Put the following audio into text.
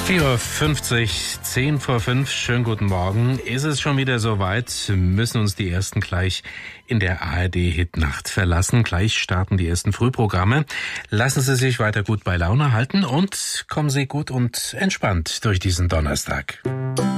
4:50 Uhr, 10 vor 5, schönen guten Morgen. Ist es schon wieder soweit? Müssen uns die Ersten gleich in der ARD-Hitnacht verlassen. Gleich starten die ersten Frühprogramme. Lassen Sie sich weiter gut bei Laune halten und kommen Sie gut und entspannt durch diesen Donnerstag.